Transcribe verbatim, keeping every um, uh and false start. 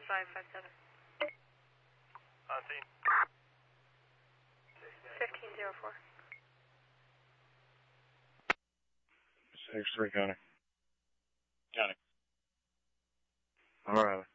five five seven. On scene. fifteen zero four. six three, County. County. All right.